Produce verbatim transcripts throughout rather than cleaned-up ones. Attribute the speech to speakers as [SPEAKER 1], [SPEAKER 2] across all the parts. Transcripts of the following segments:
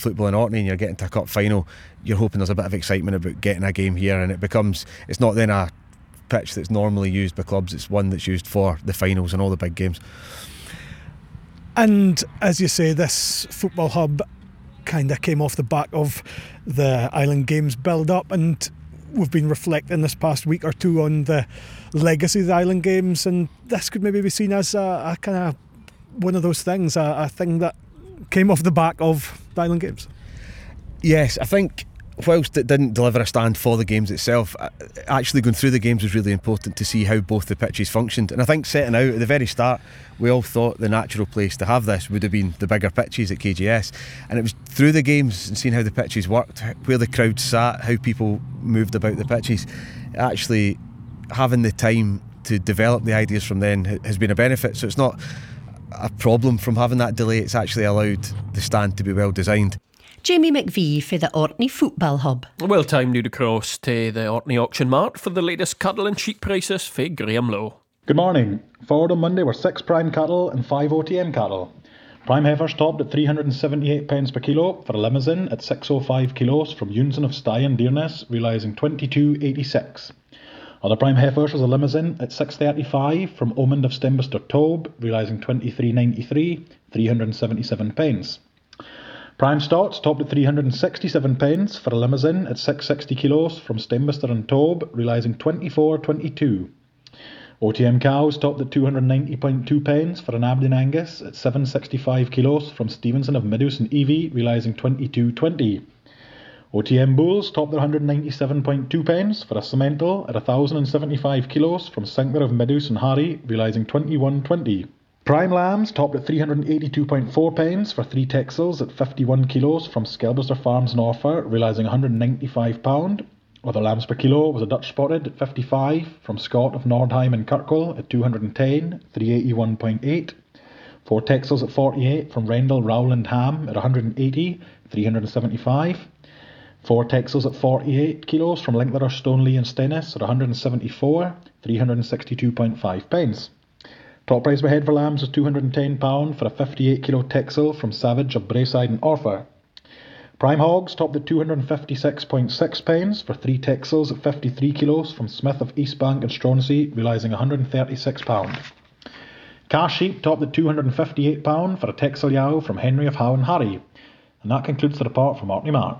[SPEAKER 1] football in Orkney and you're getting to a cup final, you're hoping there's a bit of excitement about getting a game here, and it becomes, it's not then a pitch that's normally used by clubs, it's one that's used for the finals and all the big games.
[SPEAKER 2] And as you say, this football hub kind of came off the back of the Island Games build up, and we've been reflecting this past week or two on the legacy of the Island Games, and this could maybe be seen as a, a kind of one of those things, a, a thing that came off the back of the Island Games.
[SPEAKER 1] Yes, I think whilst it didn't deliver a stand for the games itself, actually going through the games was really important to see how both the pitches functioned. And I think setting out at the very start, we all thought the natural place to have this would have been the bigger pitches at K G S, and it was through the games and seeing how the pitches worked, where the crowd sat, how people moved about the pitches, actually having the time to develop the ideas from then has been a benefit. So it's not a problem from having that delay, it's actually allowed the stand to be well designed.
[SPEAKER 3] Jamie McVie for the Orkney Football Hub.
[SPEAKER 4] Well, time now to cross to the Orkney Auction Mart for the latest cattle and sheep prices for Graham Lowe.
[SPEAKER 5] Good morning. Forward on Monday were six prime cattle and five O T M cattle. Prime heifers topped at three hundred seventy-eight pence per kilo for a Limousin at six oh five kilos from Unison of Stye and Dearness, realising twenty-two eighty-six. Other prime heifers was a Limousin at six thirty-five from Omond of Stembuster Tobe, realising twenty-three ninety-three, three hundred seventy-seven pence. Prime stocks topped at three hundred sixty-seven pence for a Limousin at six sixty kilos from Stembuster and Tobe, realising twenty-four twenty-two. O T M cows topped at two hundred ninety point two pence for an Aberdeen Angus at seven sixty-five kilos from Stevenson of Meadows and Evie, realising twenty-two twenty. O T M bulls topped at one hundred ninety-seven point two pence for a Simmental at one thousand seventy-five kilos from Sinclair of Meadows and Harry, realising twenty-one twenty. Prime lambs topped at three hundred eighty-two point four pence for three Texels at fifty-one kilos from Skelbuster Farms Norfolk, realising one hundred ninety-five pounds. Other lambs per kilo was a Dutch Spotted at fifty-five from Scott of Nordheim and Kirkwall at two hundred ten, three eighty-one point eight. Four Texels at forty-eight from Rendell, Rowland Ham at one hundred eighty, three hundred seventy-five. Four Texels at forty-eight kilos from Linklerer, Stoneleigh and Stennis at one hundred seventy-four, three hundred sixty-two point five pence. Top price per head for lambs was two hundred ten pounds for a fifty-eight kilo Texel from Savage of Braeside and Orford. Prime hogs topped at two hundred fifty-six point six pence for three Texels at fifty-three kilos from Smith of Eastbank and Stronsea, realising one hundred thirty-six pounds. Cash sheep topped at two hundred fifty-eight pounds for a Texel Yow from Henry of Howe and Harry. And that concludes the report from Orkney Mart.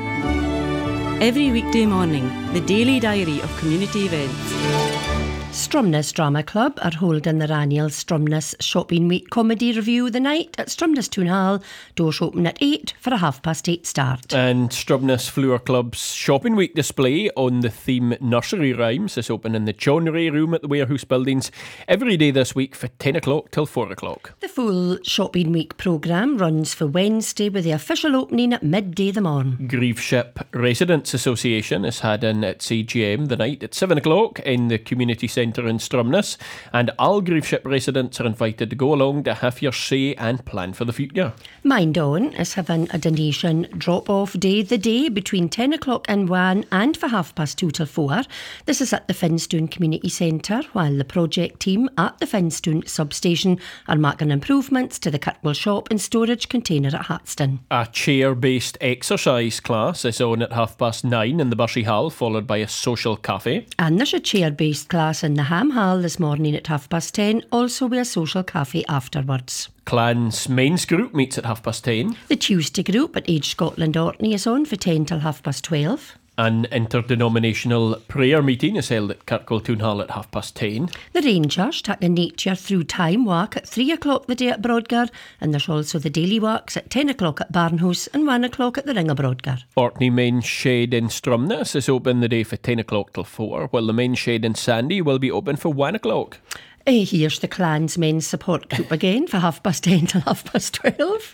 [SPEAKER 6] Every weekday morning, the daily diary of community events.
[SPEAKER 3] Stromness Drama Club are holding their annual Stromness Shopping Week Comedy Review the night at Stromness Town Hall. Doors open at eight for a half past eight start.
[SPEAKER 4] And Stromness Flower Club's Shopping Week display on the theme Nursery Rhymes is open in the John Ray Room at the Warehouse Buildings every day this week for ten o'clock till four o'clock.
[SPEAKER 3] The full Shopping Week programme runs for Wednesday with the official opening at midday the morn.
[SPEAKER 4] Grief Ship Residents Association is had in at C G M the night at seven o'clock in the Community Centre in Stromness, and all Grief Ship residents are invited to go along to have your say and plan for the future.
[SPEAKER 3] Mind On is having a donation drop-off day the day between ten o'clock and one and for half past two till four. This is at the Finstone Community Centre, while the project team at the Finstone substation are making improvements to the Kirkwall shop and storage container at Hatston.
[SPEAKER 4] A chair-based exercise class is on at half past nine in the Bursey Hall, followed by a social cafe.
[SPEAKER 3] And there's a chair-based class in the Ham Hall this morning at half past ten, also with a social cafe afterwards.
[SPEAKER 4] Clan's Men's Group meets at half past ten.
[SPEAKER 3] The Tuesday group at Age Scotland Orkney is on for ten till half past twelve.
[SPEAKER 4] An interdenominational prayer meeting is held at Kirkwall Town Hall at half past ten.
[SPEAKER 3] The Rangers take a nature through time walk at three o'clock the day at Brodgar, and there's also the daily walks at ten o'clock at Barnhouse and one o'clock at the Ring of Brodgar.
[SPEAKER 4] Orkney Men's Shed in Stromness is open the day for ten o'clock till four, while the Men's Shed in Sandy will be open for one o'clock.
[SPEAKER 3] Uh, here's the Clans Men's Support Group again for half past ten till half past twelve.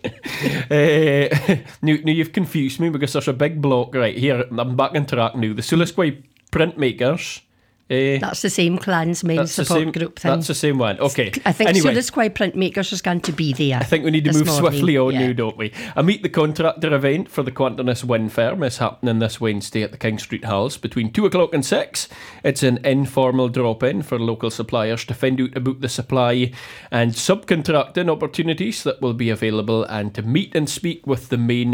[SPEAKER 4] uh, now, now you've confused me because there's a big block right here. I'm back on track now. The Sulisquay Printmakers. Uh,
[SPEAKER 3] that's the same Clans Men's Support
[SPEAKER 4] same,
[SPEAKER 3] Group thing.
[SPEAKER 4] That's the same one. Okay.
[SPEAKER 3] I think
[SPEAKER 4] anyway,
[SPEAKER 3] Sulisquay Printmakers is going to be there.
[SPEAKER 4] I think we need to move
[SPEAKER 3] morning.
[SPEAKER 4] swiftly on
[SPEAKER 3] yeah.
[SPEAKER 4] now, don't we? A Meet the Contractor event for the Quantinus Wind Firm is happening this Wednesday at the King Street Halls between two o'clock and six. It's an informal drop-in for local suppliers to find out about the supply and subcontracting opportunities that will be available and to meet and speak with the main